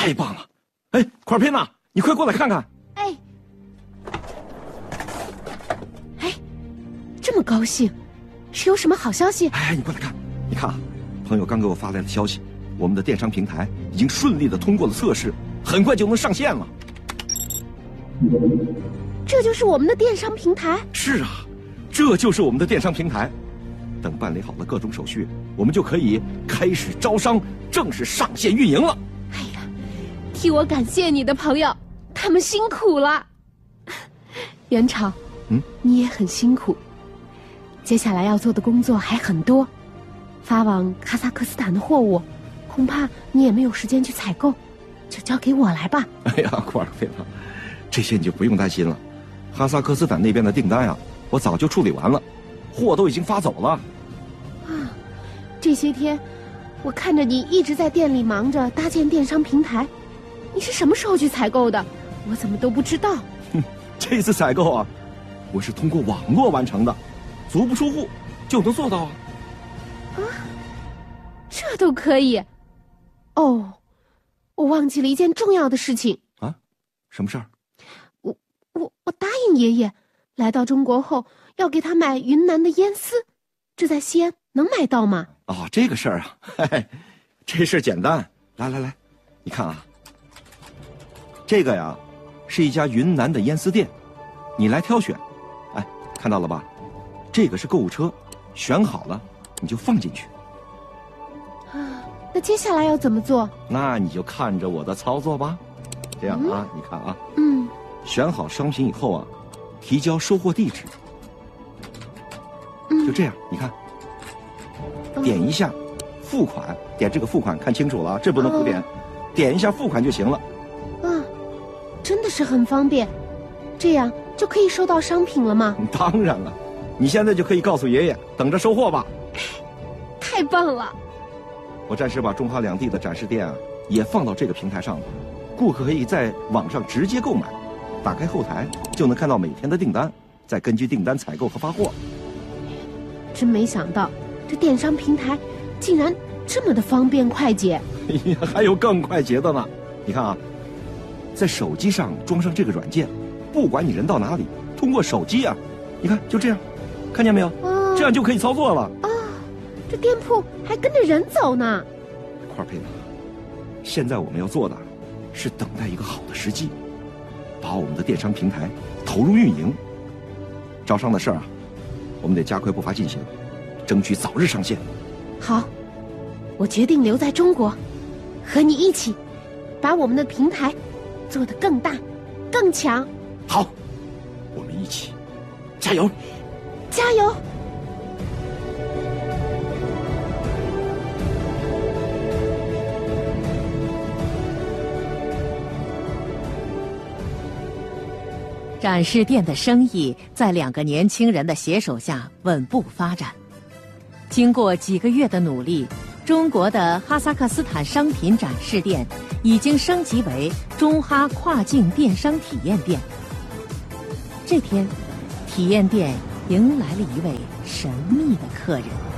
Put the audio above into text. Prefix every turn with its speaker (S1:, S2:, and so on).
S1: 太棒了！哎，块佩娜，你快过来看看。
S2: 哎，这么高兴，是有什么好消息？
S1: 哎，你过来看，你看啊，朋友刚给我发来的消息，我们的电商平台已经顺利的通过了测试，很快就能上线了。
S2: 这就是我们的电商平台？
S1: 是啊，这就是我们的电商平台。等办理好了各种手续，我们就可以开始招商，正式上线运营了。
S2: 哎呀，替我感谢你的朋友，他们辛苦了。元朝，你也很辛苦。接下来要做的工作还很多，发往哈萨克斯坦的货物，恐怕你也没有时间去采购，就交给我来吧。
S1: 哎呀，库尔菲娜，这些你就不用担心了。哈萨克斯坦那边的订单啊，我早就处理完了，货都已经发走了。
S2: 这些天，我看着你一直在店里忙着搭建电商平台，你是什么时候去采购的？我怎么都不知道。
S1: 这次采购啊，我是通过网络完成的，足不出户就能做到啊。
S2: 这都可以？哦，我忘记了一件重要的事情。
S1: 啊？什么事儿？
S2: 我答应爷爷，来到中国后要给他买云南的烟丝，这在西安能买到吗？
S1: 哦，这个事儿啊，嘿嘿，这事简单。来，你看啊，这个呀，是一家云南的烟丝店，你来挑选。哎，看到了吧？这个是购物车，选好了你就放进去。
S2: 那接下来要怎么做？
S1: 那你就看着我的操作吧。这样啊，你看啊，选好商品以后啊，提交收货地址。就这样，你看，点一下付款，点这个付款，看清楚了啊，这不能不点，点一下付款就行了。
S2: 真的是很方便，这样就可以收到商品了吗？
S1: 当然了，你现在就可以告诉爷爷，等着收货吧。
S2: 太棒了！
S1: 我暂时把中哈两地的展示店啊也放到这个平台上了，顾客可以在网上直接购买，打开后台就能看到每天的订单，再根据订单采购和发货。
S2: 真没想到，这电商平台竟然这么的方便快捷。
S1: 哎呀，还有更快捷的呢！你看啊，在手机上装上这个软件，不管你人到哪里，通过手机啊，你看就这样，看见没有？这样就可以操作了。
S2: 这店铺还跟着人走呢。
S1: 块佩娜，现在我们要做的是等待一个好的时机，把我们的电商平台投入运营。招商的事儿啊，我们得加快步伐进行，争取早日上线。
S2: 好，我决定留在中国，和你一起把我们的平台做得更大更强。
S1: 好，我们一起加油！
S2: 加油！
S3: 展示店的生意在2个年轻人的携手下稳步发展。经过几个月的努力，中国的哈萨克斯坦商品展示店已经升级为中哈跨境电商体验店。这天，体验店迎来了一位神秘的客人。